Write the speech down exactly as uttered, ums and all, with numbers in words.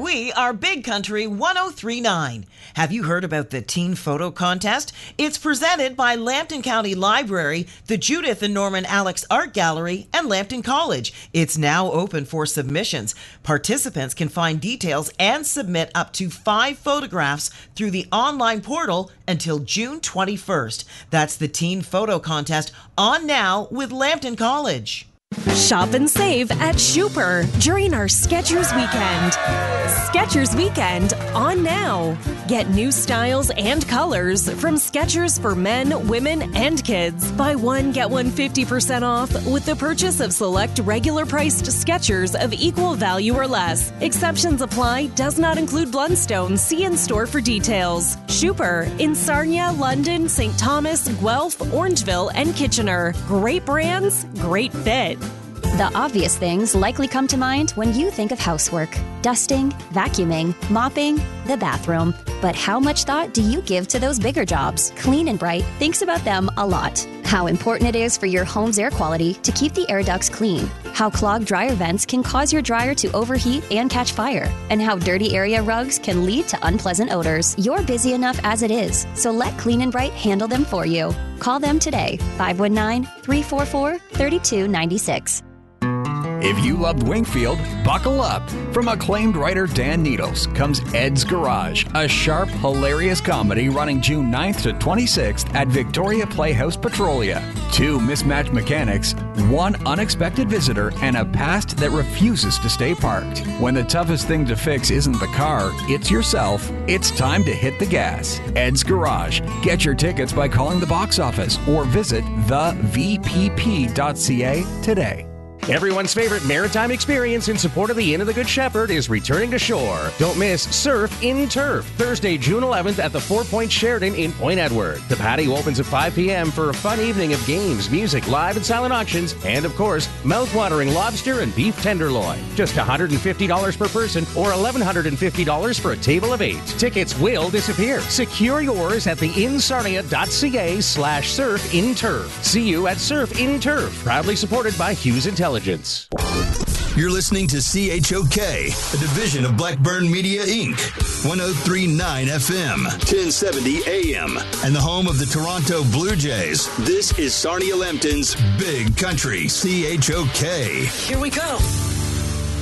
we are Big Country one oh three point nine. Have you heard about the Teen Photo Contest? It's presented by Lambton County Library, the Judith and Norman Alex Art Gallery, and Lambton College. It's now open for submissions. Participants can find details and submit up to five photographs through the online portal until June twenty-first. That's the Teen Photo Contest on now with Lambton College. Shop and save at Schuper during our Skechers Weekend. Skechers Weekend on now. Get new styles and colors from Skechers for men, women, and kids. Buy one, get one fifty percent off with the purchase of select regular priced Skechers of equal value or less. Exceptions apply. Does not include Blundstone. See in store for details. Schuper in Sarnia, London, Saint Thomas, Guelph, Orangeville, and Kitchener. Great brands, great fit. The obvious things likely come to mind when you think of housework. Dusting, vacuuming, mopping, the bathroom. But how much thought do you give to those bigger jobs? Clean and Bright thinks about them a lot. How important it is for your home's air quality to keep the air ducts clean. How clogged dryer vents can cause your dryer to overheat and catch fire. And how dirty area rugs can lead to unpleasant odors. You're busy enough as it is, so let Clean and Bright handle them for you. Call them today, five one nine, three four four, three two nine six. If you loved Wingfield, buckle up. From acclaimed writer Dan Needles comes Ed's Garage, a sharp, hilarious comedy running June ninth to twenty-sixth at Victoria Playhouse Petrolia. Two mismatched mechanics, one unexpected visitor, and a past that refuses to stay parked. When the toughest thing to fix isn't the car, it's yourself, it's time to hit the gas. Ed's Garage. Get your tickets by calling the box office or visit the v p p dot c a today. Everyone's favorite maritime experience in support of the Inn of the Good Shepherd is returning to shore. Don't miss Surf in Turf, Thursday, June eleventh at the Four Point Sheraton in Point Edward. The patio opens at five p.m. for a fun evening of games, music, live and silent auctions, and of course, mouth-watering lobster and beef tenderloin. Just one hundred fifty dollars per person or eleven fifty dollars for a table of eight. Tickets will disappear. Secure yours at the insarnia.ca slash surf in turf. See you at Surf in Turf, proudly supported by Hughes Intelligence. You're listening to C H O K, a division of Blackburn Media, Incorporated. one oh three point nine F M, ten seventy A M, and the home of the Toronto Blue Jays. This is Sarnia Lambton's Big Country C H O K. Here we go.